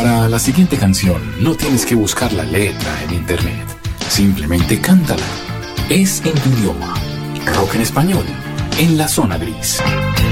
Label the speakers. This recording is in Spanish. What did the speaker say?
Speaker 1: Para la siguiente canción no tienes que buscar la letra en internet. Simplemente cántala. Es en tu idioma. Rock en español, en la zona gris.